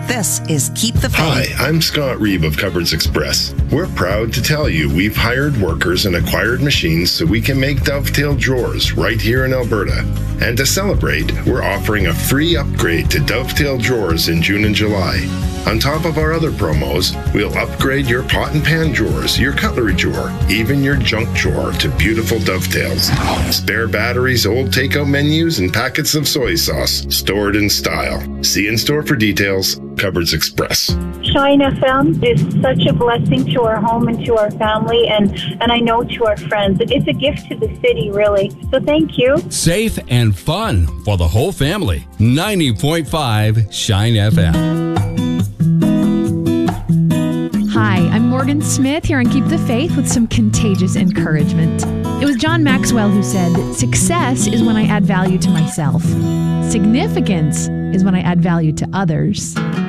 This is Keep the Faith. Hi, I'm Scott Reeve of Cupboards Express. We're proud to tell you we've hired workers and acquired machines so we can make Dovetail drawers right here in Alberta. And to celebrate, we're offering a free upgrade to Dovetail drawers in June and July. On top of our other promos, we'll upgrade your pot and pan drawers, your cutlery drawer, even your junk drawer to beautiful Dovetails. Spare batteries, old takeout menus, and packets of soy sauce stored in style. See in store for details. Cupboards Express. Shine FM is such a blessing to our home and to our family, and I know to our friends. It's a gift to the city, really. So thank you. Safe and fun for the whole family. 90.5 Shine FM. Hi, I'm Morgan Smith here on Keep the Faith with some contagious encouragement. It was John Maxwell who said, "Success is when I add value to myself. Significance is when I add value to others."